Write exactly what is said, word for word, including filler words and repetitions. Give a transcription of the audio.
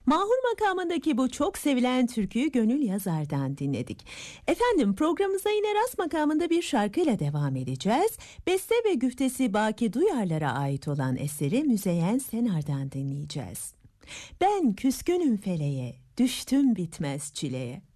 Mahur makamındaki bu çok sevilen türküyü Gönül Yazar'dan dinledik. Efendim, programımıza yine Rast makamında bir şarkıyla devam edeceğiz. Beste ve güftesi Baki Duyarlar'a ait olan eseri Müzeyyen Senar'dan dinleyeceğiz. Ben küskünüm feleğe, düştüm bitmez çileye.